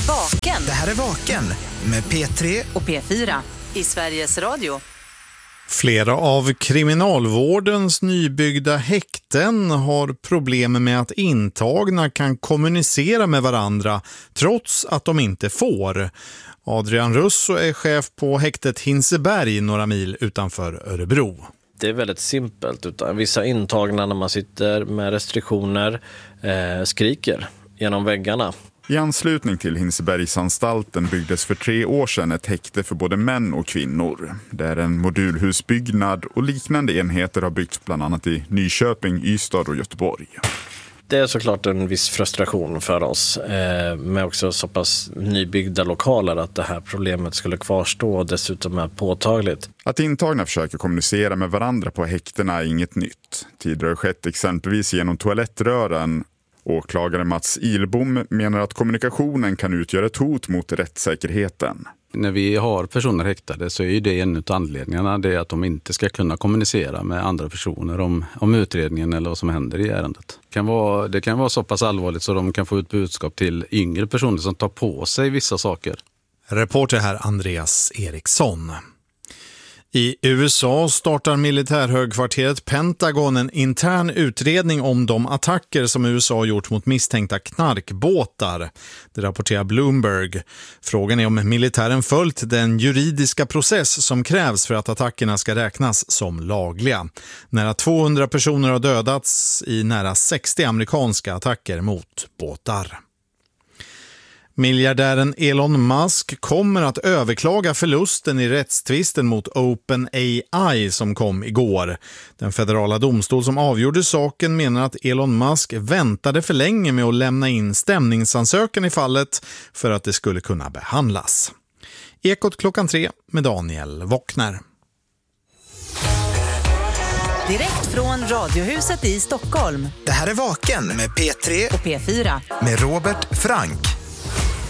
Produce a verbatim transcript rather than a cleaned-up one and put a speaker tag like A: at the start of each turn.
A: Vaken.
B: Det här är Vaken med P tre
A: och P fyra i Sveriges Radio.
C: Flera av kriminalvårdens nybyggda häkten har problem med att intagna kan kommunicera med varandra trots att de inte får. Adrian Russo är chef på häktet Hinseberg några mil utanför Örebro.
D: Det är väldigt simpelt. Utan vissa intagna när man sitter med restriktioner eh, skriker genom väggarna.
E: I anslutning till Hinsebergsanstalten byggdes för tre år sedan ett häkte för både män och kvinnor. Det är en modulhusbyggnad och liknande enheter har byggts bland annat i Nyköping, Ystad och Göteborg.
D: Det är såklart en viss frustration för oss eh, med också så pass nybyggda lokaler att det här problemet skulle kvarstå och dessutom är påtagligt.
E: Att intagna försöker kommunicera med varandra på häktena är inget nytt. Tidigare har skett exempelvis genom toalettrören. Åklagare Mats Ilbom menar att kommunikationen kan utgöra ett hot mot rättssäkerheten.
F: När vi har personer häktade så är ju det en av anledningarna det är att de inte ska kunna kommunicera med andra personer om, om utredningen eller vad som händer i ärendet. Det kan vara, det kan vara så pass allvarligt så de kan få ut budskap till yngre personer som tar på sig vissa saker.
C: Reporter här Andreas Eriksson. I U S A startar militärhögkvarteret Pentagon en intern utredning om de attacker som U S A gjort mot misstänkta knarkbåtar. Det rapporterar Bloomberg. Frågan är om militären följt den juridiska process som krävs för att attackerna ska räknas som lagliga. Nära tvåhundra personer har dödats i nära sextio amerikanska attacker mot båtar. Miljardären Elon Musk kommer att överklaga förlusten i rättstvisten mot OpenAI som kom igår. Den federala domstol som avgjorde saken menar att Elon Musk väntade för länge med att lämna in stämningsansökan i fallet för att det skulle kunna behandlas. Ekot klockan tre med Daniel Wockner.
A: Direkt från Radiohuset i Stockholm.
B: Det här är Vaken med P tre
A: och P fyra
B: med Robert Frank.